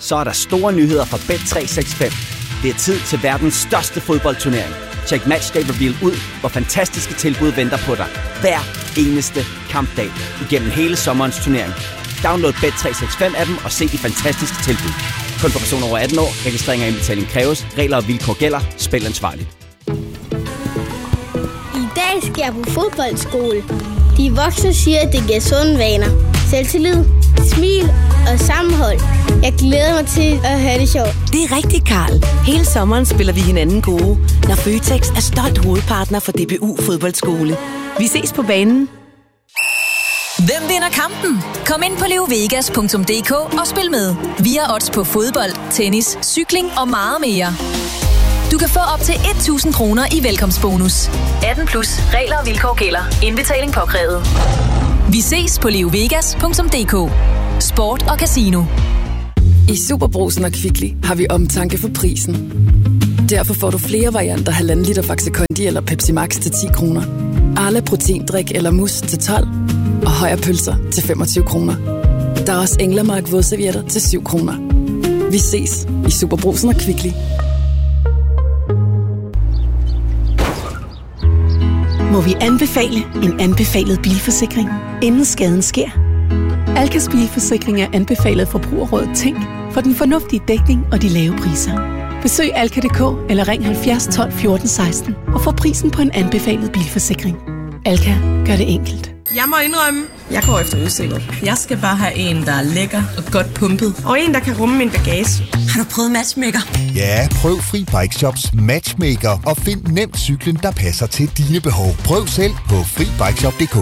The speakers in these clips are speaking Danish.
så er der store nyheder fra Bet365. Det er tid til verdens største fodboldturnering. Check Matchday Reveal ud, hvor fantastiske tilbud venter på dig. Hver eneste kampdag igennem hele sommerens turnering. Download Bet365-appen og se de fantastiske tilbud. Kun for personer over 18 år. Registrering og indbetaling kræves. Regler og vilkår gælder. Spil ansvarligt. I dag skal jeg på fodboldskole. De voksne siger, at det giver sunde vaner. Selvtillid, smil og sammenhold. Jeg glæder mig til at have det sjovt. Det er rigtigt, Karl. Hele sommeren spiller vi hinanden gode, når Føtex er stolt hovedpartner for DBU Fodboldskole. Vi ses på banen. Hvem vinder kampen? Kom ind på leovegas.dk og spil med. Vi har odds på fodbold, tennis, cykling og meget mere. Du kan få op til 1.000 kroner i velkomstbonus. 18 plus. Regler og vilkår gælder. Indbetaling påkrævet. Vi ses på leovegas.dk. Sport og casino. I Superbrugsen og Kvickly har vi omtanke for prisen. Derfor får du flere varianter 1,5 liter Faxe Kondi eller Pepsi Max til 10 kroner. Arla proteindrik eller mus til 12. Og højre pølser til 25 kroner. Der er også Englemark vådservietter til 7 kroner. Vi ses i Superbrugsen og Kvickly. Må vi anbefale en anbefalet bilforsikring, inden skaden sker? Alkas bilforsikring er anbefalet forbrugerrådet Tænk for den fornuftige dækning og de lave priser. Besøg alka.dk eller ring 70 12 14 16 og få prisen på en anbefalet bilforsikring. Alka gør det enkelt. Jeg må indrømme, jeg går efter udseende. Jeg skal bare have en, der er lækker og godt pumpet. Og en, der kan rumme min bagage. Har du prøvet Matchmaker? Ja, prøv Fri Bike Shops Matchmaker og find nemt cyklen, der passer til dine behov. Prøv selv på FriBikeShop.dk.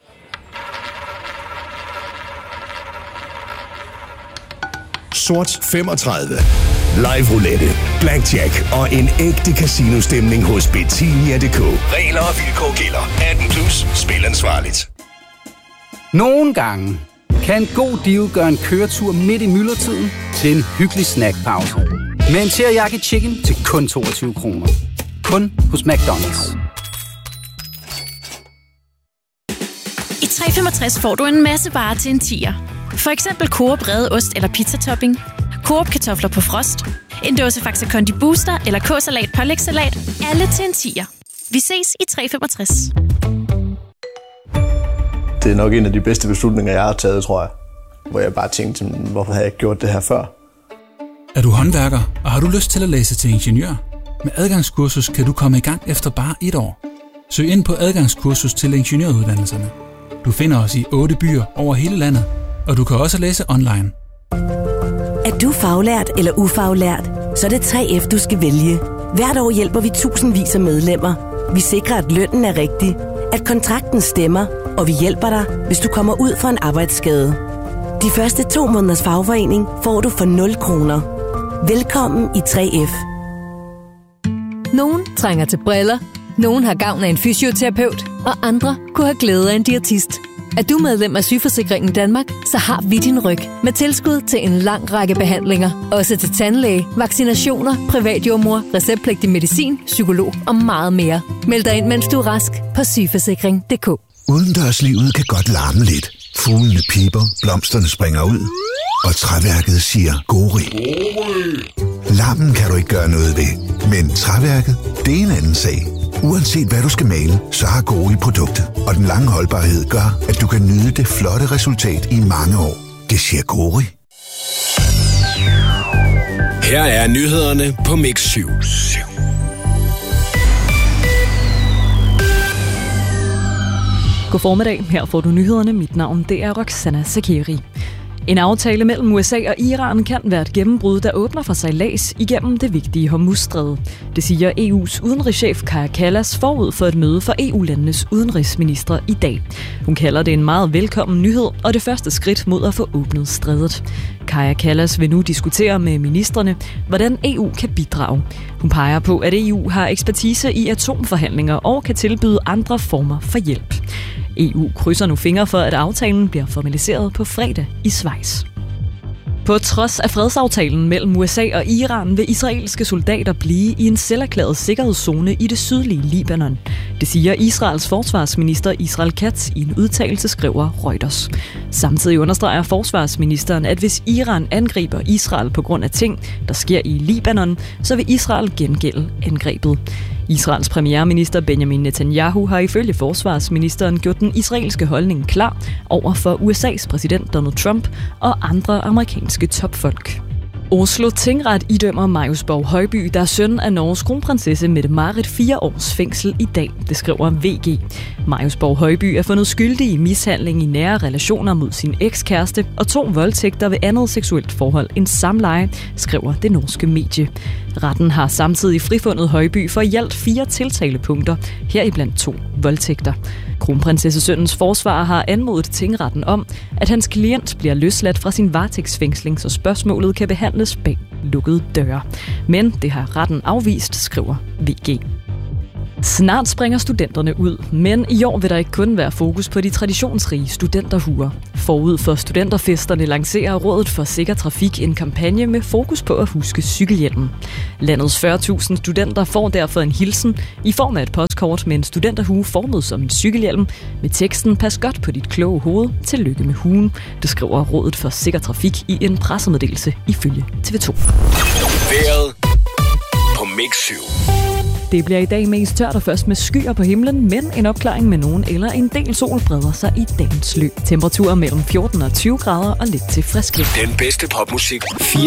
Sort 35. Live roulette, blackjack og en ægte casino-stemning hos Betinia.dk. Regler og vilkår gælder. 18 plus. Spil ansvarligt. Nogle gange kan en god deal gøre en køretur midt i myldretiden til en hyggelig snackpause. Med en teriyaki chicken til kun 22 kroner. Kun hos McDonald's. I 365 får du en masse varer til en 10'er. For eksempel Coop rede ost eller pizzatopping, Coop kartofler på frost, en dåse Faxe Kondi Booster eller K-salat pålægssalat. Alle til en 10'er. Vi ses i 365. Det er nok en af de bedste beslutninger, jeg har taget, tror jeg. Hvor jeg bare tænkte, hvorfor havde jeg ikke gjort det her før? Er du håndværker, og har du lyst til at læse til ingeniør? Med adgangskursus kan du komme i gang efter bare 1 år. Søg ind på adgangskursus til ingeniøruddannelserne. Du finder os i 8 byer over hele landet, og du kan også læse online. Er du faglært eller ufaglært, så er det 3F, du skal vælge. Hvert år hjælper vi tusindvis af medlemmer. Vi sikrer, at lønnen er rigtig, at kontrakten stemmer, og vi hjælper dig, hvis du kommer ud for en arbejdsskade. De første 2 måneders fagforening får du for 0 kroner. Velkommen i 3F. Nogen trænger til briller, nogen har gavn af en fysioterapeut, og andre kunne have glæde af en diætist. Er du medlem af Sygeforsikringen Danmark, så har vi din ryg med tilskud til en lang række behandlinger. Også til tandlæge, vaccinationer, privatjordmor, receptpligtig medicin, psykolog og meget mere. Meld dig ind, mens du er rask på sygeforsikring.dk. Udendørslivet kan godt larme lidt. Fuglene piper, blomsterne springer ud, og træværket siger gori. Larmen kan du ikke gøre noget ved, men træværket, det er en anden sag. Uanset hvad du skal male, så har Gori produktet, og den lange holdbarhed gør, at du kan nyde det flotte resultat i mange år. Det siger Gori. Her er nyhederne på Mix 7. God formiddag. Her får du nyhederne. Mit navn det er Roxana Zakeri. En aftale mellem USA og Iran kan være et gennembrud, der åbner for sejlads igennem det vigtige Hormuzstræde. Det siger EU's udenrigschef Kaja Kallas forud for et møde for EU-landenes udenrigsministre i dag. Hun kalder det en meget velkommen nyhed og det første skridt mod at få åbnet strædet. Kaja Kallas vil nu diskutere med ministrene, hvordan EU kan bidrage. Hun peger på, at EU har ekspertise i atomforhandlinger og kan tilbyde andre former for hjælp. EU krydser nu fingre for, at aftalen bliver formaliseret på fredag i Schweiz. På trods af fredsaftalen mellem USA og Iran vil israelske soldater blive i en selverklæret sikkerhedszone i det sydlige Libanon. Det siger Israels forsvarsminister Israel Katz i en udtalelse, skriver Reuters. Samtidig understreger forsvarsministeren, at hvis Iran angriber Israel på grund af ting, der sker i Libanon, så vil Israel gengælde angrebet. Israels premierminister Benjamin Netanyahu har ifølge forsvarsministeren gjort den israelske holdning klar over for USA's præsident Donald Trump og andre amerikanske topfolk. Oslo Tingret idømmer Marius Borg Højby, der er søn af Norges kronprinsesse Mette-Marit, 4 års fængsel i dag, det skriver VG. Marius Borg Højby er fundet skyldig i mishandling i nære relationer mod sin ekskæreste og 2 voldtægter ved andet seksuelt forhold end samleje, skriver det norske medie. Retten har samtidig frifundet Højby for i alt 4 tiltalepunkter, heriblandt 2 voldtægter. Kronprinsessesønnens forsvar har anmodet tingretten om, at hans klient bliver løsladt fra sin varetægtsfængsling, så spørgsmålet kan behandles bag lukkede døre. Men det har retten afvist, skriver VG. Snart springer studenterne ud, men i år vil der ikke kun være fokus på de traditionsrige studenterhuer. Forud for studenterfesterne lancerer Rådet for Sikker Trafik en kampagne med fokus på at huske cykelhjelmen. Landets 40.000 studenter får derfor en hilsen i form af et postkort med en studenterhue formet som en cykelhjelm med teksten "Pas godt på dit kloge hoved, tillykke med huen", det skriver Rådet for Sikker Trafik i en pressemeddelelse ifølge TV2. Vejret på Mix 7. Det bliver i dag mest tørt og først med skyer på himlen, men en opklaring med nogen eller en del sol breder sig i dagens løb. Temperaturer mellem 14 og 20 grader og lidt til frisk luft. Den bedste popmusik